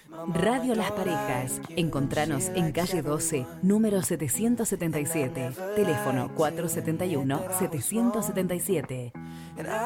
Radio Las Parejas. Encontranos en calle 12, número 777. Teléfono 471-777.